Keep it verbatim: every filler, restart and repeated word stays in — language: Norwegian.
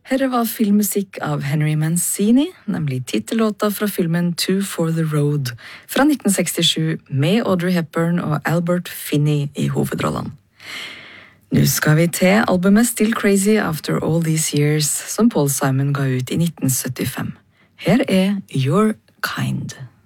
Herre var filmmusikk av Henry Mancini, nemlig titellåta fra filmen Two for the Road fra nitten sekstisju med Audrey Hepburn og Albert Finney i hovedrollene. Nå skal vi til albumet Still Crazy After All These Years som Paul Simon ga ut i nitten syttifem. Her er Your Kind.